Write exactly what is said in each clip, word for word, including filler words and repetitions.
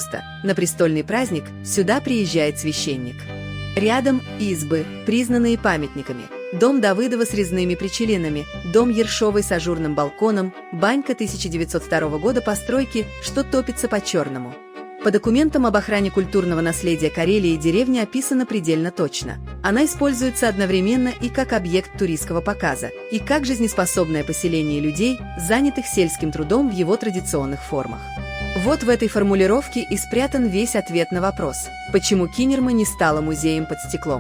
августа, на престольный праздник, сюда приезжает священник. Рядом избы, признанные памятниками. Дом Давыдова с резными причелинами, дом Ершовой с ажурным балконом, банька тысяча девятьсот второго года постройки, что топится по-черному. По документам об охране культурного наследия Карелии деревня описана предельно точно. Она используется одновременно и как объект туристского показа, и как жизнеспособное поселение людей, занятых сельским трудом в его традиционных формах. Вот в этой формулировке и спрятан весь ответ на вопрос, почему Кинерма не стала музеем под стеклом.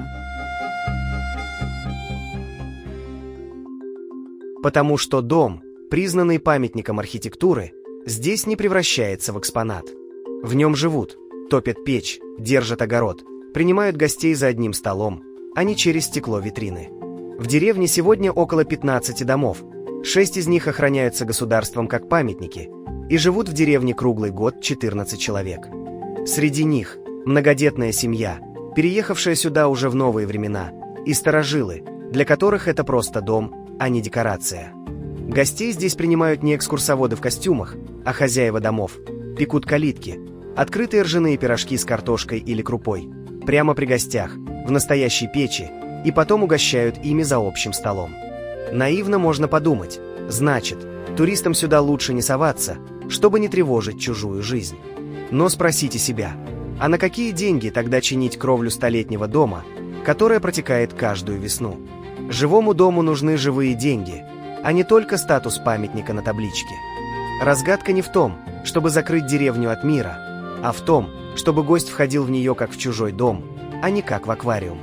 Потому что дом, признанный памятником архитектуры, здесь не превращается в экспонат. В нем живут, топят печь, держат огород, принимают гостей за одним столом, а не через стекло витрины. В деревне сегодня около пятнадцати домов, шесть из них охраняются государством как памятники, и живут в деревне круглый год четырнадцать человек. Среди них многодетная семья, переехавшая сюда уже в новые времена, и старожилы, для которых это просто дом, а не декорация. Гостей здесь принимают не экскурсоводы в костюмах, а хозяева домов, пекут калитки, открытые ржаные пирожки с картошкой или крупой, прямо при гостях, в настоящей печи, и потом угощают ими за общим столом. Наивно можно подумать, значит, туристам сюда лучше не соваться, чтобы не тревожить чужую жизнь. Но спросите себя, а на какие деньги тогда чинить кровлю столетнего дома, которая протекает каждую весну? Живому дому нужны живые деньги, а не только статус памятника на табличке. Разгадка не в том, чтобы закрыть деревню от мира, а в том, чтобы гость входил в нее как в чужой дом, а не как в аквариум.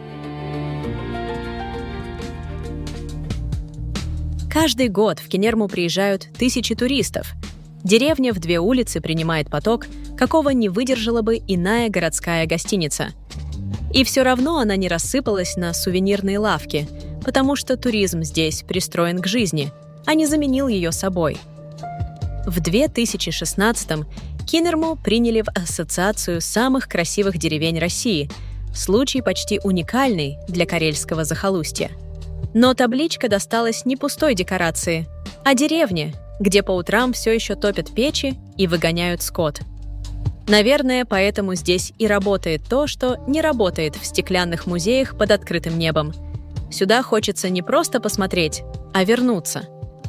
Каждый год в Кинерму приезжают тысячи туристов. Деревня в две улицы принимает поток, какого не выдержала бы иная городская гостиница. И все равно она не рассыпалась на сувенирные лавки, потому что туризм здесь пристроен к жизни, а не заменил ее собой. В две тысячи шестнадцатом Кинерму приняли в Ассоциацию самых красивых деревень России, случай почти уникальный для карельского захолустья. Но табличка досталась не пустой декорации, а деревне, где по утрам все еще топят печи и выгоняют скот. Наверное, поэтому здесь и работает то, что не работает в стеклянных музеях под открытым небом. Сюда хочется не просто посмотреть, а вернуться.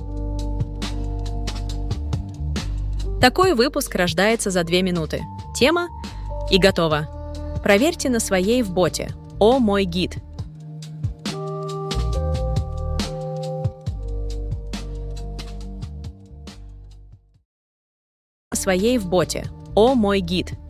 Такой выпуск рождается за две минуты. Тема и готово. Проверьте на своей в боте «О, мой гид». Своей в боте «О, мой гид».